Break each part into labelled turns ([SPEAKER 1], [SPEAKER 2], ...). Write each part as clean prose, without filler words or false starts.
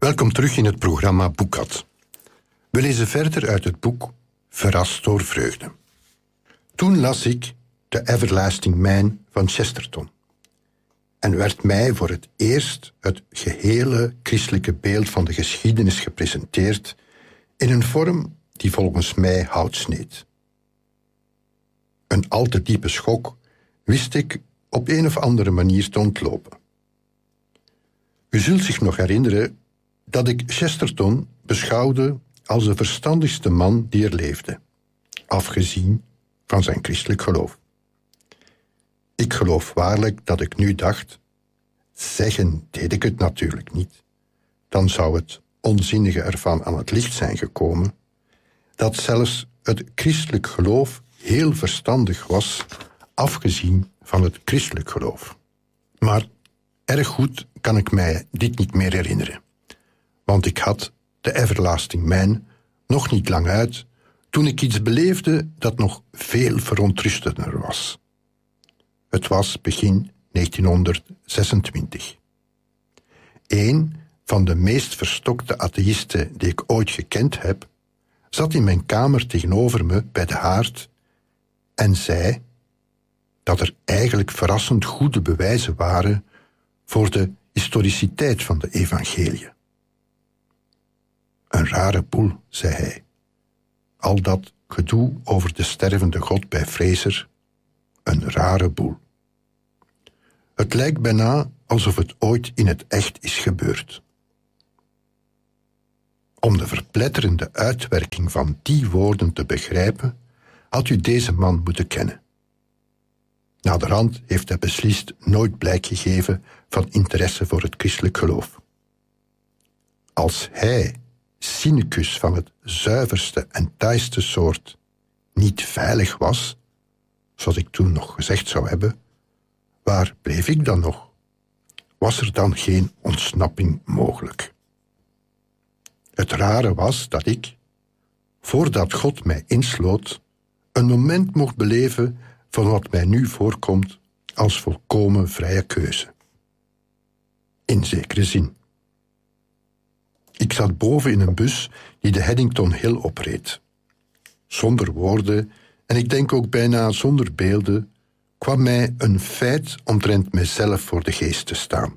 [SPEAKER 1] Welkom terug in het programma Boekad. We lezen verder uit het boek Verrast door vreugde. Toen las ik The Everlasting Man van Chesterton en werd mij voor het eerst het gehele christelijke beeld van de geschiedenis gepresenteerd in een vorm die volgens mij hout sneed. Een al te diepe schok wist ik op een of andere manier te ontlopen. U zult zich nog herinneren dat ik Chesterton beschouwde als de verstandigste man die er leefde, afgezien van zijn christelijk geloof. Ik geloof waarlijk dat ik nu dacht, zeggen deed ik het natuurlijk niet, dan zou het onzinnige ervan aan het licht zijn gekomen, dat zelfs het christelijk geloof heel verstandig was, afgezien van het christelijk geloof. Maar erg goed kan ik mij dit niet meer herinneren, want ik had de Everlasting Man nog niet lang uit toen ik iets beleefde dat nog veel verontrustender was. Het was begin 1926. Een van de meest verstokte atheïsten die ik ooit gekend heb, zat in mijn kamer tegenover me bij de haard en zei dat er eigenlijk verrassend goede bewijzen waren voor de historiciteit van de evangeliën. Een rare boel, zei hij. Al dat gedoe over de stervende God bij Fraser, een rare boel. Het lijkt bijna alsof het ooit in het echt is gebeurd. Om de verpletterende uitwerking van die woorden te begrijpen, had u deze man moeten kennen. Naderhand heeft hij beslist nooit blijk gegeven van interesse voor het christelijk geloof. Als hij, cynicus van het zuiverste en taaiste soort, niet veilig was, zoals ik toen nog gezegd zou hebben, waar bleef ik dan nog? Was er dan geen ontsnapping mogelijk? Het rare was dat ik, voordat God mij insloot, een moment mocht beleven van wat mij nu voorkomt als volkomen vrije keuze. In zekere zin. Ik zat boven in een bus die de Haddington Hill opreed. Zonder woorden, en ik denk ook bijna zonder beelden, kwam mij een feit omtrent mijzelf voor de geest te staan.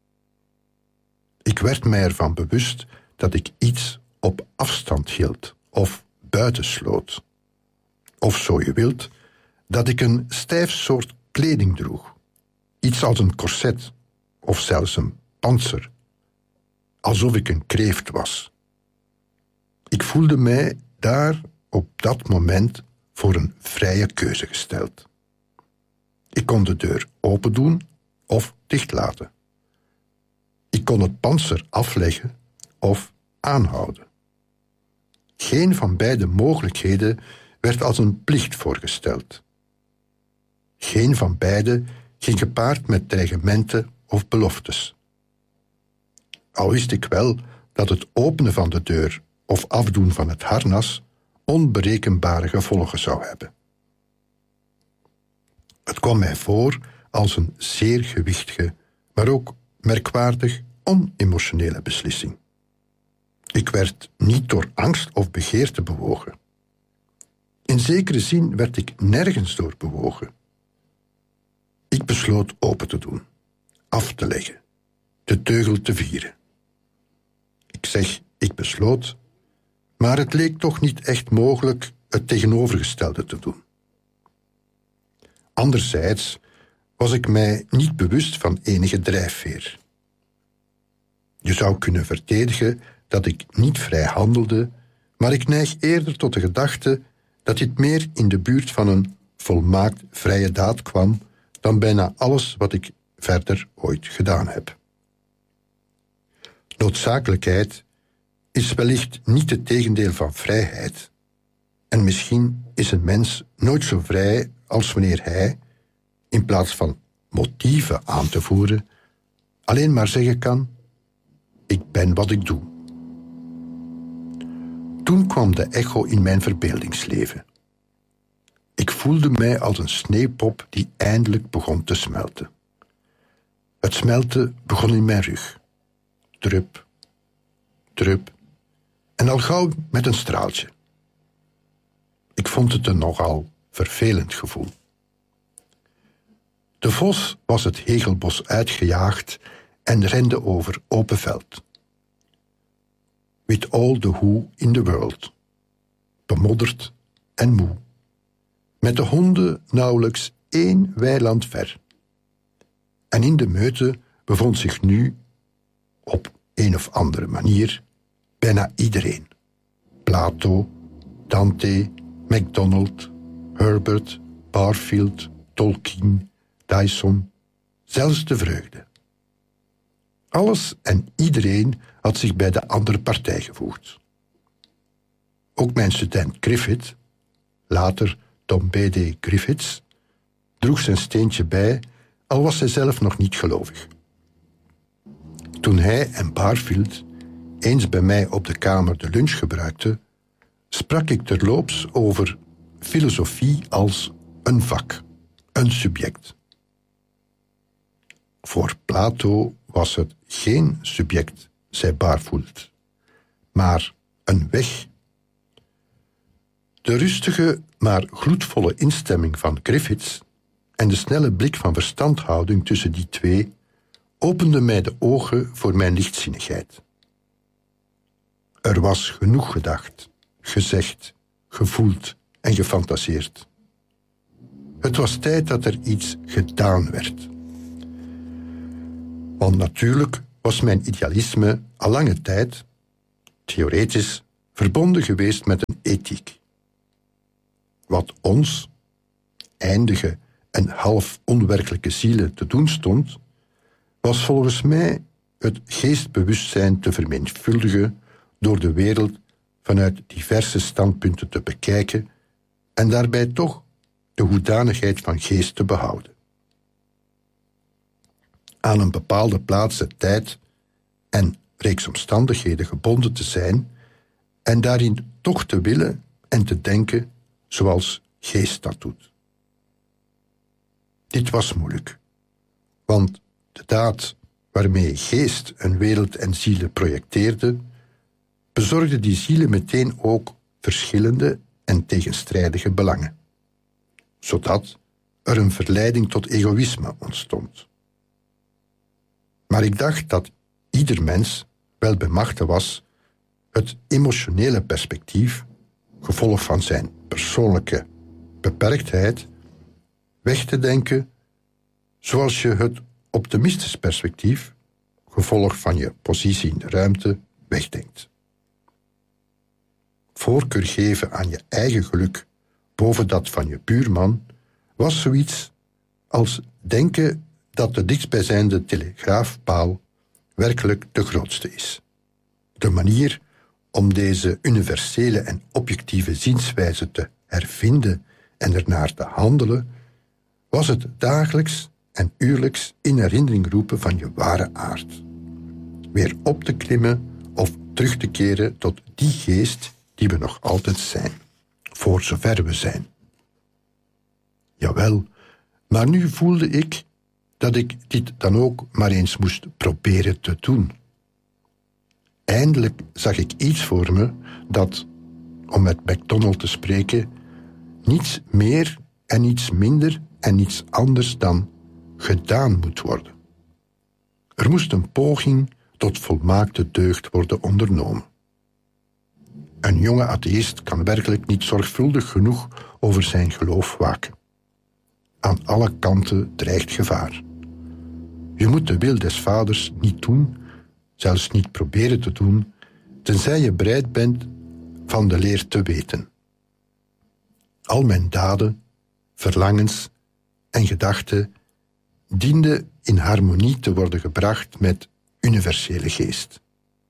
[SPEAKER 1] Ik werd mij ervan bewust dat ik iets op afstand hield of buitensloot. Of zo je wilt, dat ik een stijf soort kleding droeg. Iets als een corset of zelfs een pantser. Alsof ik een kreeft was. Ik voelde mij daar op dat moment voor een vrije keuze gesteld. Ik kon de deur open doen of dicht laten. Ik kon het pantser afleggen of aanhouden. Geen van beide mogelijkheden werd als een plicht voorgesteld. Geen van beide ging gepaard met dreigementen of beloftes. Al wist ik wel dat het openen van de deur of afdoen van het harnas onberekenbare gevolgen zou hebben. Het kwam mij voor als een zeer gewichtige, maar ook merkwaardig onemotionele beslissing. Ik werd niet door angst of begeerte bewogen. In zekere zin werd ik nergens door bewogen. Ik besloot open te doen, af te leggen, de teugel te vieren. Ik zeg, ik besloot, maar het leek toch niet echt mogelijk het tegenovergestelde te doen. Anderzijds was ik mij niet bewust van enige drijfveer. Je zou kunnen verdedigen dat ik niet vrij handelde, maar ik neig eerder tot de gedachte dat dit meer in de buurt van een volmaakt vrije daad kwam dan bijna alles wat ik verder ooit gedaan heb. Noodzakelijkheid is wellicht niet het tegendeel van vrijheid. En misschien is een mens nooit zo vrij als wanneer hij, in plaats van motieven aan te voeren, alleen maar zeggen kan: ik ben wat ik doe. Toen kwam de echo in mijn verbeeldingsleven. Ik voelde mij als een sneeuwpop die eindelijk begon te smelten. Het smelten begon in mijn rug. Drup, drup en al gauw met een straaltje. Ik vond het een nogal vervelend gevoel. De vos was het hegelbos uitgejaagd en rende over open veld. With all the who in the world. Bemodderd en moe. Met de honden nauwelijks 1 weiland ver. En in de meute bevond zich nu, op een of andere manier, bijna iedereen. Plato, Dante, MacDonald, Herbert, Barfield, Tolkien, Dyson, zelfs de vreugde. Alles en iedereen had zich bij de andere partij gevoegd. Ook mijn student Griffith, later Tom B.D. Griffiths, droeg zijn steentje bij, al was hij zelf nog niet gelovig. Toen hij en Barfield eens bij mij op de kamer de lunch gebruikten, sprak ik terloops over filosofie als een vak, een subject. Voor Plato was het geen subject, zei Barfield, maar een weg. De rustige, maar gloedvolle instemming van Griffiths en de snelle blik van verstandhouding tussen die twee opende mij de ogen voor mijn lichtzinnigheid. Er was genoeg gedacht, gezegd, gevoeld en gefantaseerd. Het was tijd dat er iets gedaan werd. Want natuurlijk was mijn idealisme al lange tijd, theoretisch, verbonden geweest met een ethiek. Wat ons, eindige en half onwerkelijke zielen, te doen stond, was volgens mij het geestbewustzijn te vermenigvuldigen door de wereld vanuit diverse standpunten te bekijken en daarbij toch de hoedanigheid van geest te behouden. Aan een bepaalde plaats en tijd en reeks omstandigheden gebonden te zijn en daarin toch te willen en te denken zoals geest dat doet. Dit was moeilijk, want de daad waarmee geest een wereld en zielen projecteerde, bezorgde die zielen meteen ook verschillende en tegenstrijdige belangen, zodat er een verleiding tot egoïsme ontstond. Maar ik dacht dat ieder mens wel bij machte was het emotionele perspectief, gevolg van zijn persoonlijke beperktheid, weg te denken zoals je het optimistisch perspectief, gevolg van je positie in de ruimte, wegdenkt. Voorkeur geven aan je eigen geluk boven dat van je buurman was zoiets als denken dat de dichtstbijzijnde telegraafpaal werkelijk de grootste is. De manier om deze universele en objectieve zienswijze te hervinden en ernaar te handelen, was het dagelijks en uurlijks in herinnering roepen van je ware aard. Weer op te klimmen of terug te keren tot die geest die we nog altijd zijn, voor zover we zijn. Jawel, maar nu voelde ik dat ik dit dan ook maar eens moest proberen te doen. Eindelijk zag ik iets voor me dat, om met MacDonald te spreken, niets meer en niets minder en niets anders dan gedaan moet worden. Er moest een poging tot volmaakte deugd worden ondernomen. Een jonge atheïst kan werkelijk niet zorgvuldig genoeg over zijn geloof waken. Aan alle kanten dreigt gevaar. Je moet de wil des vaders niet doen, zelfs niet proberen te doen, tenzij je bereid bent van de leer te weten. Al mijn daden, verlangens en gedachten dienden in harmonie te worden gebracht met universele geest.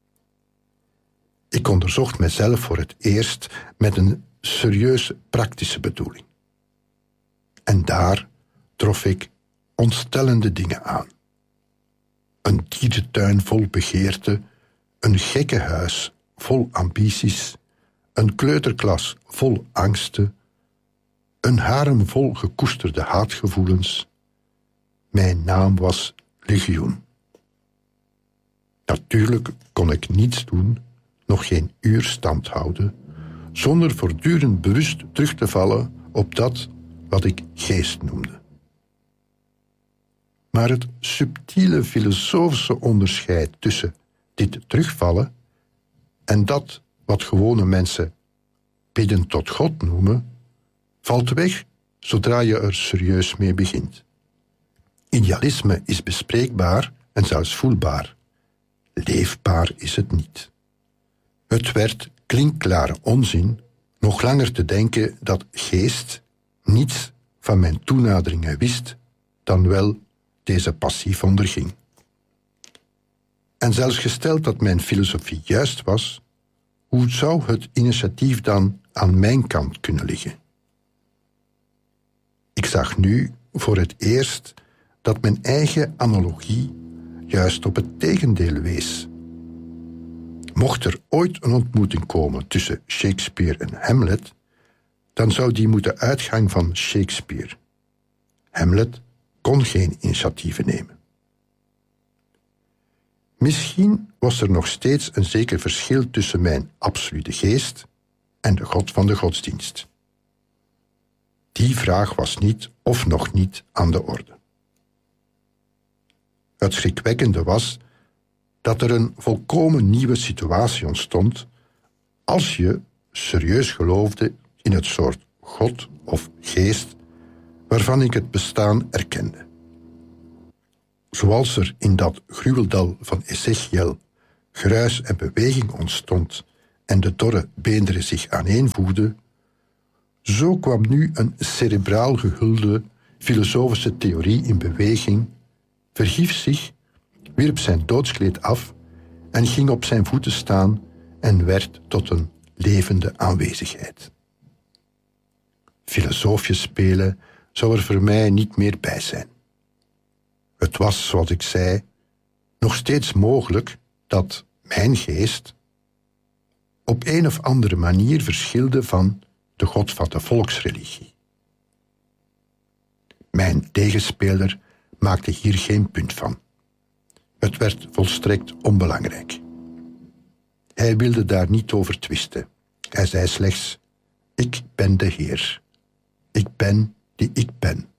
[SPEAKER 1] Ik onderzocht mezelf voor het eerst met een serieus praktische bedoeling. En daar trof ik ontstellende dingen aan. Een dierentuin vol begeerte, een gekkenhuis vol ambities, een kleuterklas vol angsten, een harem vol gekoesterde haatgevoelens. Mijn naam was legioen. Natuurlijk kon ik niets doen nog geen uur stand houden, zonder voortdurend bewust terug te vallen op dat wat ik geest noemde. Maar het subtiele filosofische onderscheid tussen dit terugvallen en dat wat gewone mensen bidden tot God noemen, valt weg zodra je er serieus mee begint. Idealisme is bespreekbaar en zelfs voelbaar. Leefbaar is het niet. Het werd klinkklare onzin nog langer te denken dat geest niets van mijn toenaderingen wist, dan wel deze passief onderging. En zelfs gesteld dat mijn filosofie juist was, hoe zou het initiatief dan aan mijn kant kunnen liggen? Ik zag nu voor het eerst dat mijn eigen analogie juist op het tegendeel wees. Mocht er ooit een ontmoeting komen tussen Shakespeare en Hamlet, dan zou die moeten uitgaan van Shakespeare. Hamlet kon geen initiatieven nemen. Misschien was er nog steeds een zeker verschil tussen mijn absolute geest en de God van de godsdienst. Die vraag was niet of nog niet aan de orde. Het schrikwekkende was dat er een volkomen nieuwe situatie ontstond als je serieus geloofde in het soort God of geest waarvan ik het bestaan erkende. Zoals er in dat gruweldal van Ezechiel geruis en beweging ontstond en de dorre beenderen zich aaneenvoegden, zo kwam nu een cerebraal gehulde filosofische theorie in beweging, verhief zich, wierp zijn doodskleed af en ging op zijn voeten staan en werd tot een levende aanwezigheid. Filosofisch spelen zou er voor mij niet meer bij zijn. Het was, zoals ik zei, nog steeds mogelijk dat mijn geest op een of andere manier verschilde van de God van de volksreligie. Mijn tegenspeler maakte hier geen punt van. Het werd volstrekt onbelangrijk. Hij wilde daar niet over twisten. Hij zei slechts: ik ben de Heer. Ik ben die ik ben.